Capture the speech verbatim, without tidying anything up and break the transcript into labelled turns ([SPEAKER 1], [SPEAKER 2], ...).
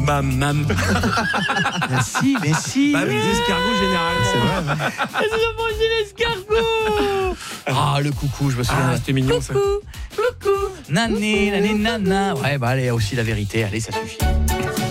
[SPEAKER 1] Mam, mam.
[SPEAKER 2] Mais si, mais si.
[SPEAKER 1] Bah oui, les escargots généralement.
[SPEAKER 2] C'est vrai.
[SPEAKER 3] Ils ont mangé l'escargot.
[SPEAKER 2] Ah, le coucou, je me souviens.
[SPEAKER 1] Ah, c'était mignon ça.
[SPEAKER 3] Coucou, coucou.
[SPEAKER 2] Nané, nané, nana. Ouais, bah allez, aussi la vérité. Allez, ça suffit.